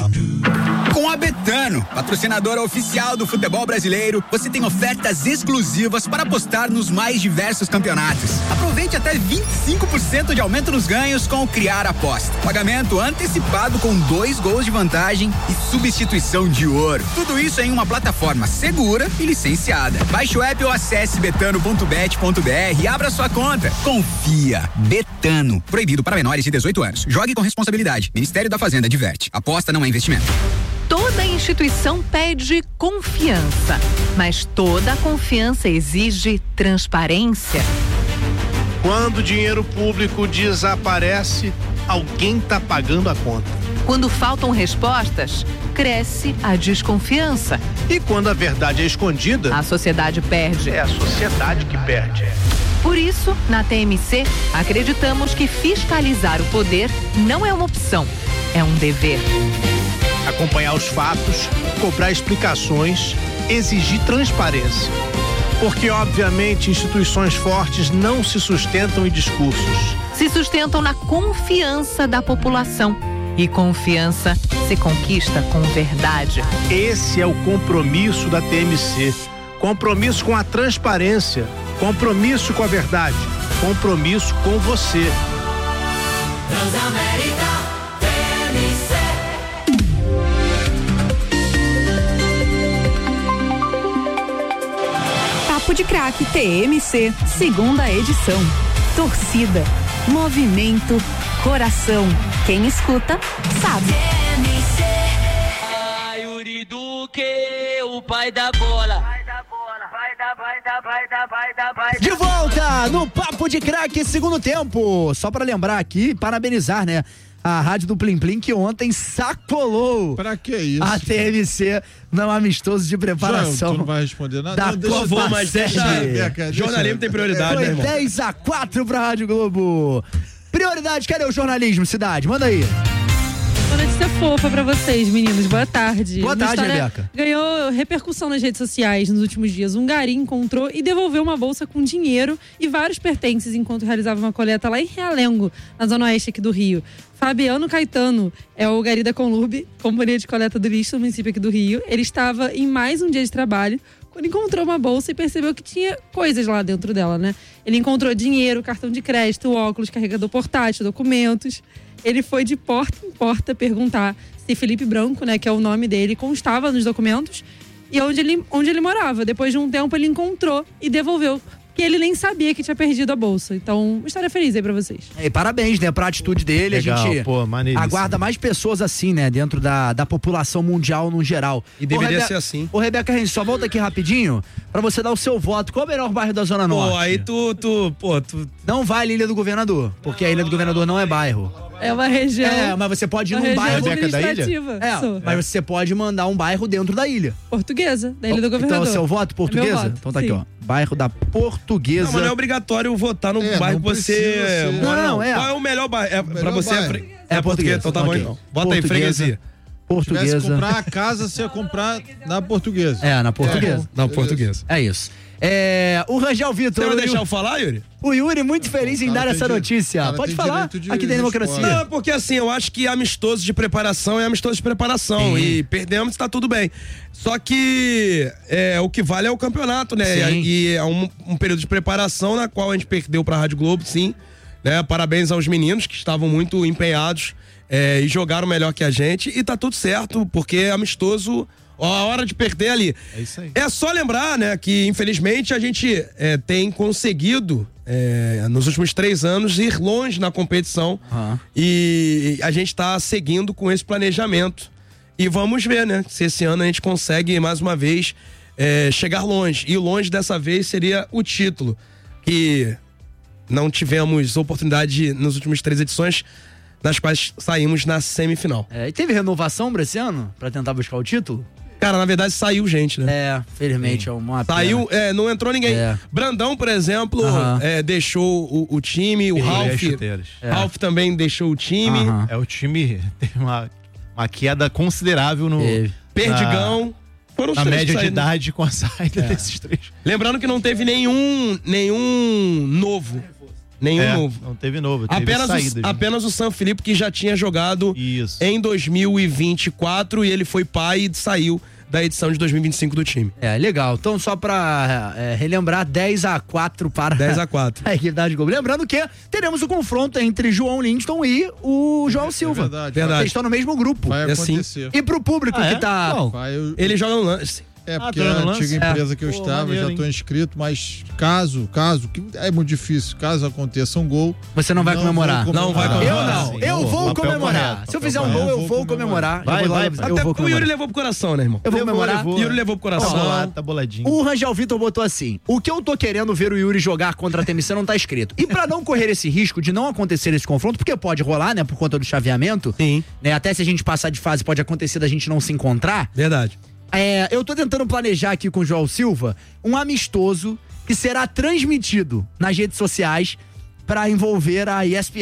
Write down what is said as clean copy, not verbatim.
Com a Betano, patrocinadora oficial do futebol brasileiro, você tem ofertas exclusivas para apostar nos mais diversos campeonatos. Aproveite até 25% de aumento nos ganhos com o Criar Aposta. Pagamento antecipado com 2 gols de vantagem e substituição de ouro. Tudo isso em uma plataforma segura e licenciada. Baixe o app ou acesse betano.bet.br e abra sua conta. Confia. Betano. Proibido para menores de 18 anos. Jogue com responsabilidade. Ministério da Fazenda adverte. Aposta não é investimento. Toda instituição pede confiança, mas toda confiança exige transparência. Quando o dinheiro público desaparece, alguém está pagando a conta. Quando faltam respostas, cresce a desconfiança. E quando a verdade é escondida, a sociedade perde. É a sociedade que perde. Por isso, na TMC, acreditamos que fiscalizar o poder não é uma opção, é um dever. Acompanhar os fatos, cobrar explicações, exigir transparência. Porque, obviamente, instituições fortes não se sustentam em discursos. Se sustentam na confiança da população. E confiança se conquista com verdade. Esse é o compromisso da TMC. Compromisso com a transparência. Compromisso com a verdade. Compromisso com você. Transamérica TMC. Papo de Craque TMC, segunda edição. Torcida, movimento, coração. Quem escuta, sabe. TMC. Ai, Yuri Duque, o pai da bola. De volta no Papo de Craque, segundo tempo. Só pra lembrar aqui, parabenizar, né? A rádio do Plim Plim que ontem sacolou. Pra que isso? A TMC não amistoso de preparação. Tu não vai responder nada. Da não, Copa favor, mas jornalismo tem prioridade, Foi né, irmão? 10-4 pra Rádio Globo. Prioridade, cadê o jornalismo, cidade? Manda aí. Uma notícia fofa pra vocês, meninos. Boa tarde. Boa tarde, Rebeca. Ganhou repercussão nas redes sociais nos últimos dias. Um gari encontrou e devolveu uma bolsa com dinheiro e vários pertences enquanto realizava uma coleta lá em Realengo, na zona oeste aqui do Rio. Fabiano Caetano é o gari da Conlurb, companhia de coleta do lixo do município aqui do Rio. Ele estava em mais um dia de trabalho quando encontrou uma bolsa e percebeu que tinha coisas lá dentro dela, né? Ele encontrou dinheiro, cartão de crédito, óculos, carregador portátil, documentos. Ele foi de porta em porta perguntar se Felipe Branco, né, que é o nome dele, constava nos documentos e onde ele morava. Depois de um tempo ele encontrou e devolveu, porque ele nem sabia que tinha perdido a bolsa. Então, uma história feliz aí pra vocês. E parabéns, né, pra atitude dele. Legal, a gente aguarda mais pessoas assim, né, dentro da população mundial no geral. E deveria ser assim. Ô, Rebeca, a gente só volta aqui rapidinho pra você dar o seu voto. Qual é o melhor bairro da Zona Norte? Pô, aí tu... Não vale Ilha do Governador, porque a Ilha do Governador não é bairro. É uma região. É, mas você pode ir num bairro da ilha. Mas você pode mandar um bairro dentro da ilha. Portuguesa, da Ilha do Governador. Então, seu voto Portuguesa? Voto, então tá sim. aqui, ó. Bairro da Portuguesa. Não, mas não é obrigatório votar no bairro que você mora. Não, é. Qual é o melhor bairro? Pra você é Portuguesa. Então tá bom, então. Bota aí, freguesia. Portuguesa. Se comprar a casa, você ia comprar na Portuguesa. É, na Portuguesa. Na Portuguesa. É isso. O Rangel Vitor. Você vai deixar eu falar, Yuri? O Yuri muito feliz em dar essa notícia. Pode falar, aqui tem democracia. Não, porque assim, eu acho que amistoso de preparação é amistoso de preparação. Sim. E perdemos, tá tudo bem. Só que o que vale é o campeonato, né? Sim. E é um período de preparação na qual a gente perdeu pra Rádio Globo, sim. Né? Parabéns aos meninos que estavam muito empenhados e jogaram melhor que a gente. E tá tudo certo, porque é amistoso. A hora de perder ali. É isso aí. É só lembrar, né, que infelizmente a gente tem conseguido, nos últimos 3 anos, ir longe na competição. E a gente tá seguindo com esse planejamento. E vamos ver, né, se esse ano a gente consegue, mais uma vez, chegar longe. E longe dessa vez seria o título. Que não tivemos oportunidade nas últimas 3 edições, nas quais saímos na semifinal. E teve renovação pra esse ano? Pra tentar buscar o título? Cara, na verdade saiu gente, né? Felizmente é uma pena. Saiu, não entrou ninguém. Brandão, por exemplo, deixou o time, o Ralf também deixou o time. O time teve uma queda considerável no... Perdigão. Foram na média de idade com a saída É. desses três. Lembrando que não teve nenhum novo. Nenhum novo. Não teve novo, teve saídas. Apenas o San Felipe, que já tinha jogado em 2024 e ele foi pai e saiu da edição de 2025 do time. Legal. Então, só pra relembrar, 10-4 para 10-4. a equipe da Rádio Globo. Lembrando que teremos o confronto entre João Linston e o João Silva. Verdade. Eles estão no mesmo grupo. Vai acontecer. E pro público que tá... Ele joga no lance. Porque a antiga empresa que eu estava, já tô inscrito, mas caso, que é muito difícil, caso aconteça um gol... Você não vai comemorar? Não vai comemorar. Eu vou comemorar. Se eu fizer um gol, eu vou comemorar. Vai. Até porque o Yuri levou pro coração, né, irmão? Eu vou comemorar. Yuri levou pro coração. Tá boladinho. O Rangel Vitor botou assim: o que eu tô querendo ver o Yuri jogar contra a TMC não tá escrito. E pra não correr esse risco de não acontecer esse confronto, porque pode rolar, né, por conta do chaveamento. Sim. Né, até se a gente passar de fase, pode acontecer da gente não se encontrar. Verdade. Eu tô tentando planejar aqui com o João Silva um amistoso que será transmitido nas redes sociais pra envolver a ESPN.